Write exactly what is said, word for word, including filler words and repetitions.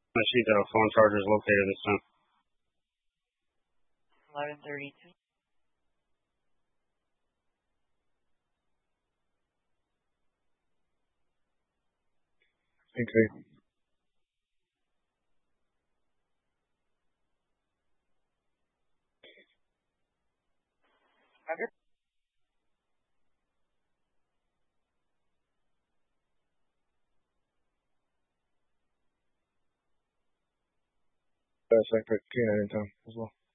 I see the phone charger is located this time. eleven thirty-two. Okay. Roger. That's like a canine in town as well.